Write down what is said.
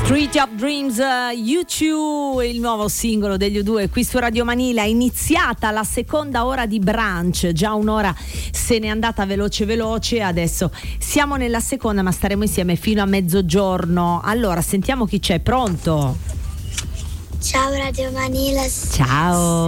Street of Dreams, U2, il nuovo singolo degli U2 qui su Radio Manila. È iniziata la seconda ora di brunch, già un'ora se n'è andata veloce, adesso siamo nella seconda, ma staremo insieme fino a mezzogiorno. Allora sentiamo chi c'è, pronto? Ciao Radio Manila. Ciao.